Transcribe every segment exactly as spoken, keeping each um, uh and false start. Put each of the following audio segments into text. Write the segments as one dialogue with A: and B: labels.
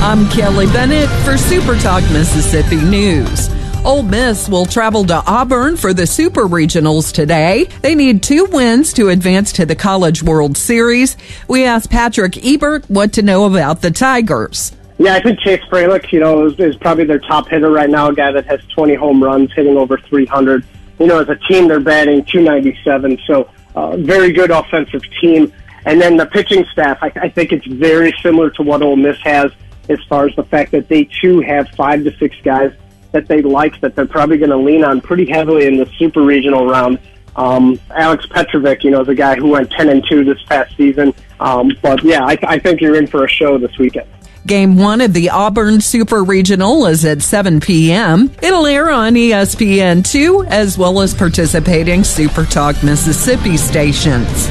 A: I'm Kelly Bennett for Super Talk Mississippi News. Ole Miss will travel to Auburn for the Super Regionals today. They need two wins to advance to the College World Series. We asked Patrick Ebert what to know about the Tigers.
B: Yeah, I think Chase Fralick, you know, is, is probably their top hitter right now, a guy that has twenty home runs, hitting over three hundred. You know, as a team, they're batting two ninety-seven, so uh, very good offensive team. And then the pitching staff, I, I think it's very similar to what Ole Miss has as far as the fact that they, too, have five to six guys that they like, that they're probably going to lean on pretty heavily in the Super Regional round. Um, Alex Petrovic, you know, is a guy who went ten and two this past season. Um, but, yeah, I, I think you're in for a show this weekend.
A: Game one of the Auburn Super Regional is at seven p.m. It'll air on E S P N two as well as participating Super Talk Mississippi stations.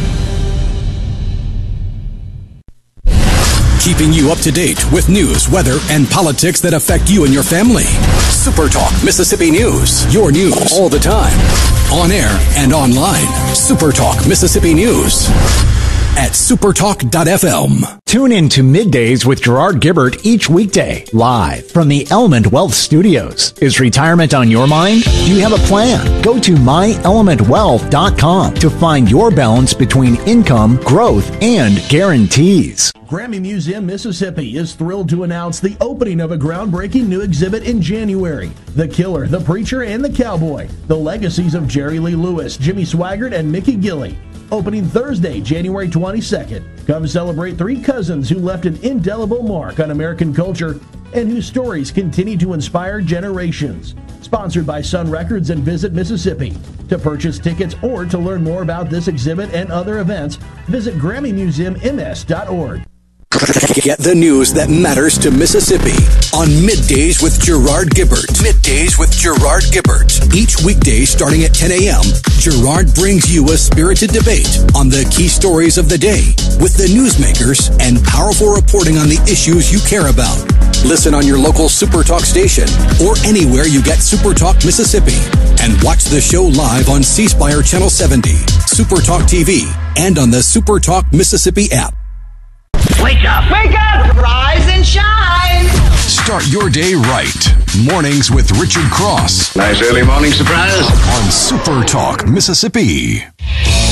C: Keeping you up to date with news, weather, and politics that affect you and your family. Super Talk Mississippi News. Your news all the time. On air and online. Super Talk Mississippi News at supertalk dot f m.
D: Tune in to Middays with Gerard Gibbert each weekday, live from the Element Wealth Studios. Is retirement on your mind? Do you have a plan? Go to my element wealth dot com to find your balance between income, growth, and guarantees.
E: Grammy Museum Mississippi is thrilled to announce the opening of a groundbreaking new exhibit in January. The Killer, the Preacher, and the Cowboy. The legacies of Jerry Lee Lewis, Jimmy Swaggart, and Mickey Gilley. Opening Thursday, January twenty-second. Come celebrate three cousins who left an indelible mark on American culture and whose stories continue to inspire generations. Sponsored by Sun Records and Visit Mississippi. To purchase tickets or to learn more about this exhibit and other events, visit Grammy Museum M S dot org.
C: Get the news that matters to Mississippi on Middays with Gerard Gibbert. Middays with Gerard Gibbert. Each weekday starting at ten a.m., Gerard brings you a spirited debate on the key stories of the day with the newsmakers and powerful reporting on the issues you care about. Listen on your local Super Talk station or anywhere you get Super Talk Mississippi. And watch the show live on C Spire Channel seventy, Super Talk T V, and on the Super Talk Mississippi app.
F: Wake up! Wake up! Rise and shine!
C: Start your day right. Mornings with Richard Cross.
G: Nice early morning surprise.
C: On Super Talk Mississippi.